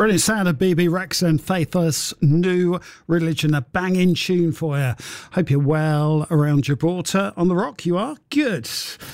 Brilliant sound of BB Rex and Faithless New Religion, a banging tune for you. Hope you're well around Gibraltar. On the Rock, you are? Good.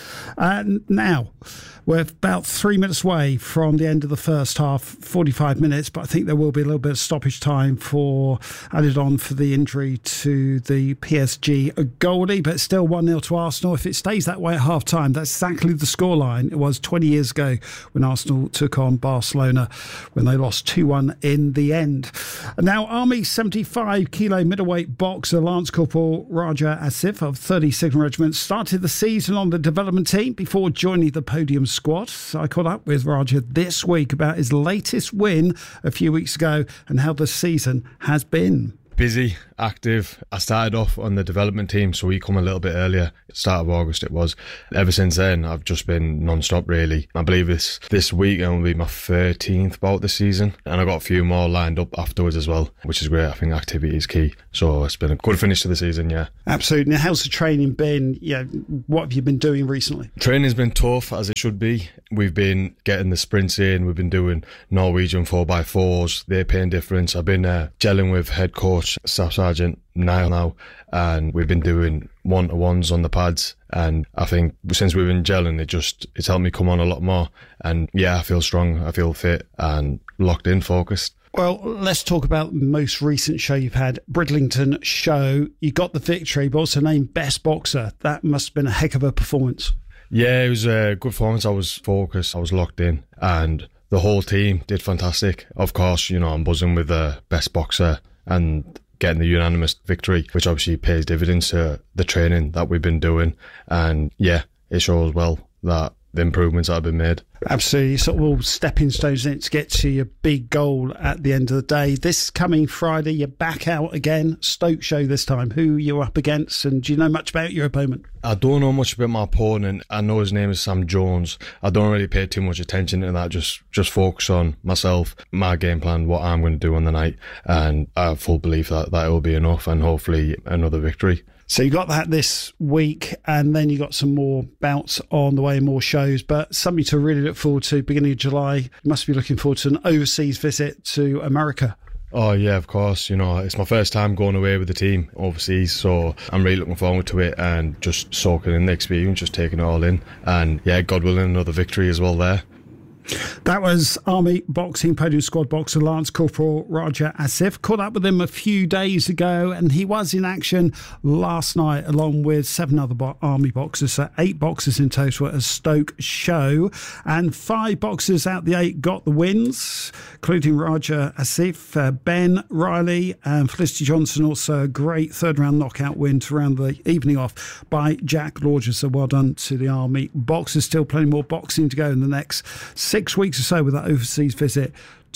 Now, we're about 3 minutes away from the end of the first half, 45 minutes, but I think there will be a little bit of stoppage time added on for the injury to the PSG goalie, but still 1-0 to Arsenal. If it stays that way at half-time, that's exactly the scoreline it was 20 years ago when Arsenal took on Barcelona, when they lost 2-1 in the end. Now, Army 75-kilo middleweight boxer Lance Corporal Raja Asif of 32nd Regiment started the season on the development team before joining the podium squad. I caught up with Raja this week about his latest win a few weeks ago and how the season has been. Busy, active. I started off on the development team, so we come a little bit earlier. Start of August it was. Ever since then, I've just been non-stop really. I believe this weekend will be my 13th bout this season, and I got a few more lined up afterwards as well, which is great. I think activity is key, so it's been a good finish to the season, yeah. Absolutely. Now, how's the training been? Yeah, what have you been doing recently? Training's been tough, as it should be. We've been getting the sprints in. We've been doing Norwegian 4x4s. They're paying difference. I've been gelling with head coach Staff Sergeant Niall now, and we've been doing one-to-ones on the pads, and I think since we've been gelling, it's helped me come on a lot more, and yeah, I feel strong, I feel fit and locked in, focused. Well, let's talk about the most recent show you've had, Bridlington Show. You got the victory, but also named Best Boxer. That must have been a heck of a performance. Yeah, it was a good performance. I was focused, I was locked in, and the whole team did fantastic. Of course, I'm buzzing with the Best Boxer and getting the unanimous victory, which obviously pays dividends to the training that we've been doing. And yeah, it shows well that the improvements that have been made. Absolutely, sort of all stepping stones in it to get to your big goal at the end of the day. This coming Friday, you're back out again, Stoke show this time. Who you're up against, and do you know much about your opponent? I don't know much about my opponent. I know his name is Sam Jones. I don't really pay too much attention to that, just focus on myself, my game plan, what I'm going to do on the night, and I have full belief that it will be enough, and hopefully another victory. So you got that this week, and then you got some more bouts on the way, more shows, but something to really look forward to beginning of July. You must be looking forward to an overseas visit to America. Oh yeah, of course. It's my first time going away with the team overseas, so I'm really looking forward to it and just soaking in the experience, just taking it all in, and yeah, God willing, another victory as well there. That was Army Boxing Podium Squad boxer Lance Corporal Raja Asif. Caught up with him a few days ago, and he was in action last night along with 7 other Army boxers, so 8 boxers in total at a Stoke show, and 5 boxers out the 8 got the wins, including Raja Asif, Ben Riley and Felicity Johnson. Also a great third round knockout win to round the evening off by Jack Lorger. So well done to the Army boxers. Still plenty more boxing to go in the next 6 weeks or so with that overseas visit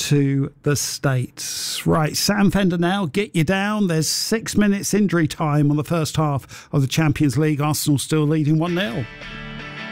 to the States. Right, Sam Fender now, get you down. There's 6 minutes injury time on the first half of the Champions League. Arsenal still leading 1-0.